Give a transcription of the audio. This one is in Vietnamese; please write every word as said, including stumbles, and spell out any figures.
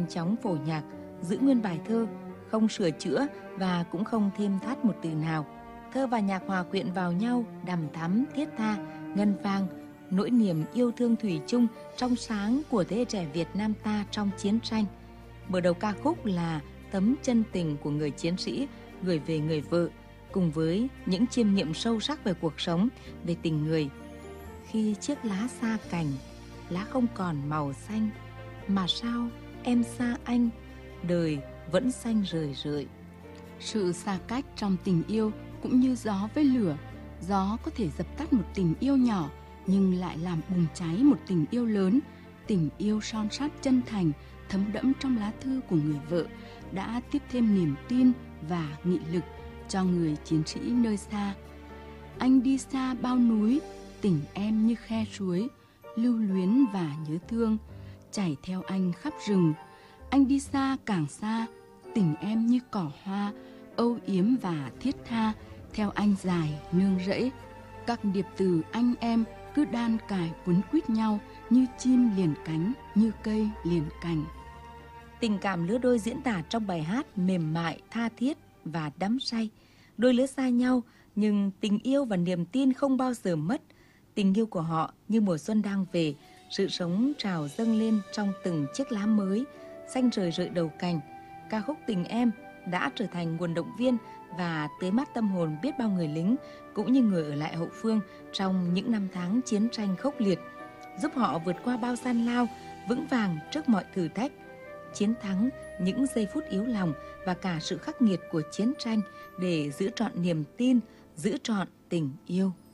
nhanh chóng phổ nhạc, giữ nguyên bài thơ, không sửa chữa và cũng không thêm thắt một từ nào. Thơ và nhạc hòa quyện vào nhau, đằm thắm, thiết tha, ngân vang, nỗi niềm yêu thương thủy chung, trong sáng của thế hệ trẻ Việt Nam ta trong chiến tranh. Mở đầu ca khúc là tấm chân tình của người chiến sĩ gửi về người vợ, cùng với những chiêm nghiệm sâu sắc về cuộc sống, về tình người. Khi chiếc lá xa cành, lá không còn màu xanh, mà sao em xa anh, đời vẫn xanh rời rợi. Sự xa cách trong tình yêu cũng như gió với lửa. Gió có thể dập tắt một tình yêu nhỏ, nhưng lại làm bùng cháy một tình yêu lớn. Tình yêu son sắt chân thành, thấm đẫm trong lá thư của người vợ đã tiếp thêm niềm tin và nghị lực cho người chiến sĩ nơi xa. Anh đi xa bao núi, tình em như khe suối, lưu luyến và nhớ thương, chảy theo anh khắp rừng. Anh đi xa càng xa, tình em như cỏ hoa, âu yếm và thiết tha, theo anh dài nương rẫy. Các điệp từ anh em cứ đan cài quấn quýt nhau, như chim liền cánh, như cây liền cành. Tình cảm lứa đôi diễn tả trong bài hát mềm mại, tha thiết và đắm say. Đôi lứa xa nhau, nhưng tình yêu và niềm tin không bao giờ mất. Tình yêu của họ như mùa xuân đang về, sự sống trào dâng lên trong từng chiếc lá mới, xanh rời rợi đầu cành. Ca khúc Tình Em đã trở thành nguồn động viên và tưới mát tâm hồn biết bao người lính, cũng như người ở lại hậu phương trong những năm tháng chiến tranh khốc liệt, giúp họ vượt qua bao gian lao, vững vàng trước mọi thử thách, chiến thắng những giây phút yếu lòng và cả sự khắc nghiệt của chiến tranh để giữ trọn niềm tin, giữ trọn tình yêu.